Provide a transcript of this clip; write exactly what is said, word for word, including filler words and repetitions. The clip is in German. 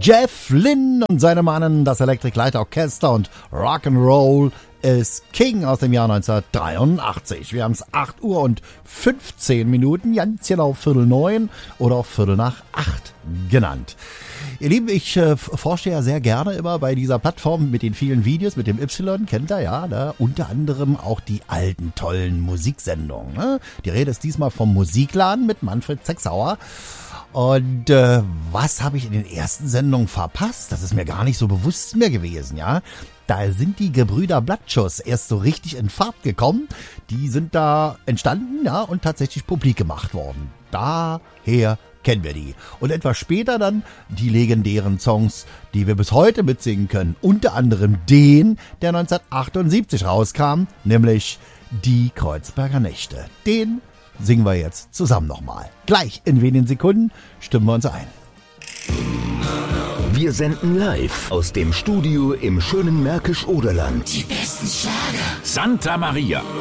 Jeff Lynne und seine Mannen, das Electric Light Orchester und Rock'n'Roll ist King aus dem Jahr neunzehnhundertdreiundachtzig. Wir haben es acht Uhr und fünfzehn Minuten, ganz genau Viertel neun oder auch Viertel nach acht genannt. Ihr Lieben, ich äh, forsche ja sehr gerne immer bei dieser Plattform mit den vielen Videos, mit dem Y, kennt ihr ja, ne? Unter anderem auch die alten, tollen Musiksendungen. Ne? Die Rede ist diesmal vom Musikladen mit Manfred Sechsauer. Und äh, was habe ich in den ersten Sendungen verpasst? Das ist mir gar nicht so bewusst mehr gewesen, ja. Da sind die Gebrüder Blattschuss erst so richtig in Fahrt gekommen. Die sind da entstanden, ja, und tatsächlich publik gemacht worden. Daher kennen wir die. Und etwas später dann die legendären Songs, die wir bis heute mitsingen können. Unter anderem den, der neunzehnhundertachtundsiebzig rauskam, nämlich Die Kreuzberger Nächte. Den singen wir jetzt zusammen nochmal. Gleich in wenigen Sekunden stimmen wir uns ein. Wir senden live aus dem Studio im schönen Märkisch-Oderland. Die besten Schlager. Santa Maria.